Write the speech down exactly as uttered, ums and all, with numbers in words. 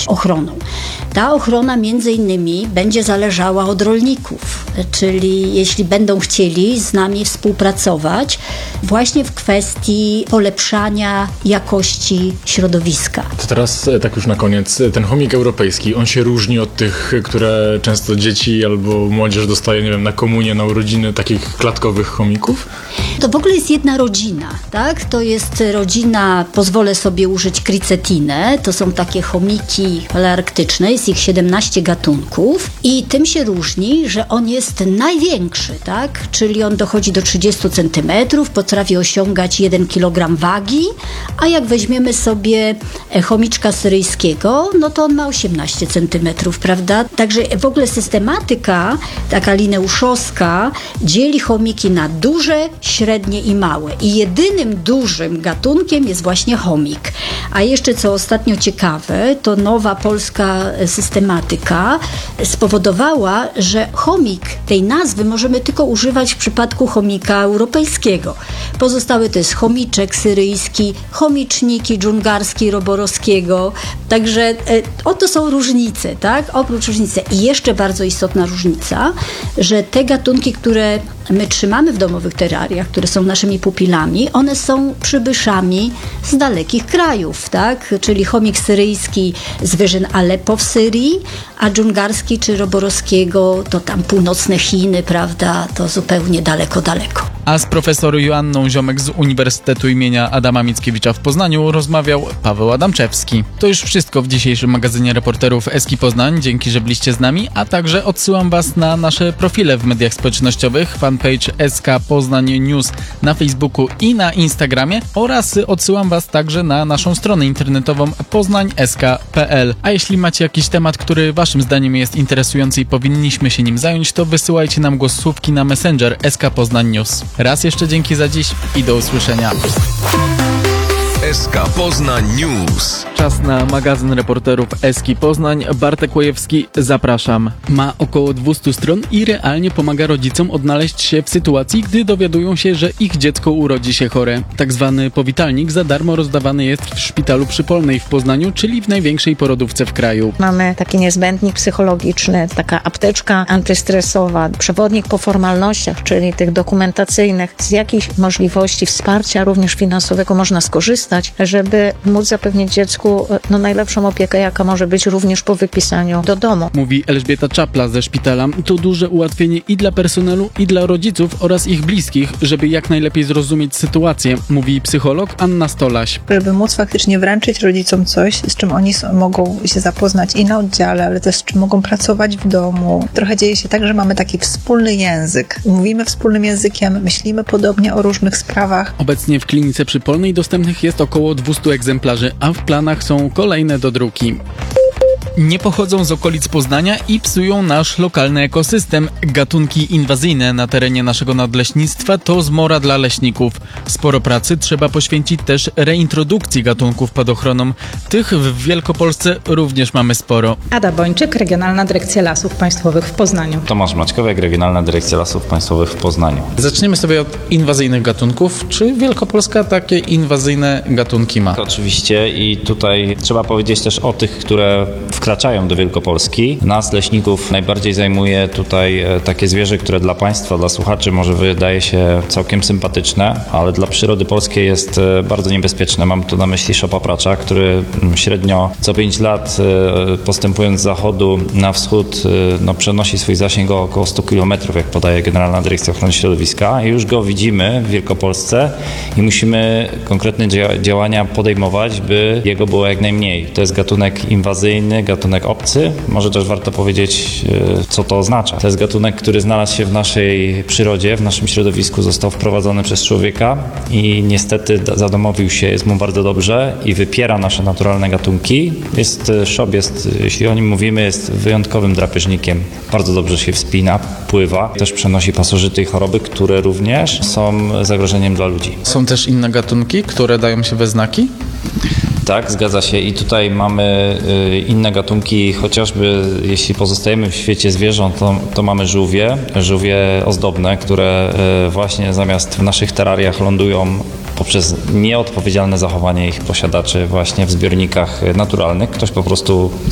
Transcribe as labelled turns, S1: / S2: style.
S1: zająć ochroną. Ta ochrona między innymi będzie zależała od rolników, czyli jeśli będą chcieli z nami współpracować właśnie w kwestii polepszania jakości środowiska.
S2: To teraz tak już na koniec, ten chomik europejski, on się różni od tych, które często dzieci albo młodzież dostaje, nie wiem, na komunię, na urodziny, takich klatkowych chomików?
S1: To w ogóle jest jedna rodzina, tak? To jest rodzina, pozwolę sobie użyć kricetinę, to są takie chomiki palearktyczne, jest ich siedemnaście gatunków i tym się różni, że on jest największy, tak? Czyli on dochodzi do trzydziestu centymetrów, potrafi osiągać jeden kilogram wagi, a jak weźmiemy sobie chomiczka syryjskiego, no to on ma osiemnaście centymetrów, prawda? Także w ogóle systematyka taka lineuszowska dzieli chomiki na duże, średnie i małe. I jedynym dużym gatunkiem jest właśnie chomik. A jeszcze co ostatnio ciekawe, to nowa polska systematyka spowodowała, że chomik tej nazwy możemy tylko używać w przypadku chomika europejskiego. Pozostałe to jest chomiczek syryjski, chomiczniki dżungarski roborowskiego. Także e, oto są różnice, tak? Oprócz różnicy. I jeszcze bardzo istotna różnica, że te gatunki, które my trzymamy w domowych terrariach, które są naszymi pupilami, one są przybyszami z dalekich krajów, tak? Czyli chomik syryjski z wyżyn Aleppo w Syrii, a dżungarski czy roborowskiego to tam północne Chiny, prawda? To zupełnie daleko, daleko.
S3: A z profesor Joanną Ziomek z Uniwersytetu imienia Adama Mickiewicza w Poznaniu rozmawiał Paweł Adamczewski. To już wszystko w dzisiejszym magazynie reporterów Eski Poznań. Dzięki, że byliście z nami, a także odsyłam Was na nasze profile w mediach społecznościowych, fanpage S K Poznań News na Facebooku i na Instagramie oraz odsyłam Was także na naszą stronę internetową poznań kropka s k kropka p l. A jeśli macie jakiś temat, który Waszym zdaniem jest interesujący i powinniśmy się nim zająć, to wysyłajcie nam głosówki na Messenger S K Poznań News. Raz jeszcze dzięki za dziś i do usłyszenia.
S4: S K Poznań News.
S3: Czas na magazyn reporterów Eski Poznań. Bartek Łojewski, zapraszam. Ma około dwieście stron i realnie pomaga rodzicom odnaleźć się w sytuacji, gdy dowiadują się, że ich dziecko urodzi się chore. Tak zwany powitalnik za darmo rozdawany jest w Szpitalu Przypolnej w Poznaniu, czyli w największej porodówce w kraju.
S5: Mamy taki niezbędnik psychologiczny, taka apteczka antystresowa, przewodnik po formalnościach, czyli tych dokumentacyjnych, z jakichś możliwości wsparcia również finansowego można skorzystać, żeby móc zapewnić dziecku no, najlepszą opiekę, jaka może być również po wypisaniu do domu.
S3: Mówi Elżbieta Czapla ze szpitala. To duże ułatwienie i dla personelu, i dla rodziców oraz ich bliskich, żeby jak najlepiej zrozumieć sytuację, mówi psycholog Anna Stolaś.
S6: Żeby móc faktycznie wręczyć rodzicom coś, z czym oni mogą się zapoznać i na oddziale, ale też z czym mogą pracować w domu. Trochę dzieje się tak, że mamy taki wspólny język. Mówimy wspólnym językiem, myślimy podobnie o różnych sprawach.
S3: Obecnie w klinice Przypolnej dostępnych jest około dwieście egzemplarzy, a w planach są kolejne do druki. Nie pochodzą z okolic Poznania i psują nasz lokalny ekosystem. Gatunki inwazyjne na terenie naszego nadleśnictwa to zmora dla leśników. Sporo pracy trzeba poświęcić też reintrodukcji gatunków pod ochroną. Tych w Wielkopolsce również mamy sporo.
S7: Ada Bończyk, Regionalna Dyrekcja Lasów Państwowych w Poznaniu.
S8: Tomasz Maćkowiak, Regionalna Dyrekcja Lasów Państwowych w Poznaniu.
S3: Zaczniemy sobie od inwazyjnych gatunków. Czy Wielkopolska takie inwazyjne gatunki ma?
S8: Oczywiście i tutaj trzeba powiedzieć też o tych, które wkraczają do Wielkopolski. Nas, leśników, najbardziej zajmuje tutaj takie zwierzę, które dla Państwa, dla słuchaczy może wydaje się całkiem sympatyczne, ale dla przyrody polskiej jest bardzo niebezpieczne. Mam tu na myśli szopapracza, który średnio co pięć lat postępując z zachodu na wschód no, przenosi swój zasięg o około sto kilometrów, jak podaje Generalna Dyrekcja Ochrony Środowiska. I już go widzimy w Wielkopolsce i musimy konkretne dzia- działania podejmować, by jego było jak najmniej. To jest gatunek inwazyjny, gatunek obcy. Może też warto powiedzieć, co to oznacza. To jest gatunek, który znalazł się w naszej przyrodzie, w naszym środowisku, został wprowadzony przez człowieka i niestety zadomowił się, jest mu bardzo dobrze i wypiera nasze naturalne gatunki. Jest szobiest, jeśli o nim mówimy, jest wyjątkowym drapieżnikiem. Bardzo dobrze się wspina, pływa. Też przenosi pasożyty i choroby, które również są zagrożeniem dla ludzi.
S3: Są też inne gatunki, które dają się we znaki?
S8: Tak, zgadza się i tutaj mamy y, inne gatunki, chociażby jeśli pozostajemy w świecie zwierząt, to, to mamy żółwie, żółwie ozdobne, które y, właśnie zamiast w naszych terrariach lądują poprzez nieodpowiedzialne zachowanie ich posiadaczy właśnie w zbiornikach naturalnych. Ktoś po prostu